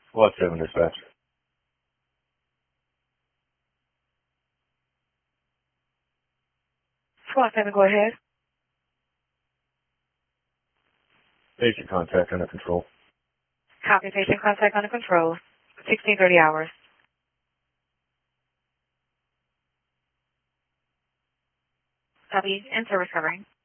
What 7 dispatch? Squad 7, go ahead. Patient contact under control. Copy, patient contact under control. 16:30 hours. Copy, and service covering.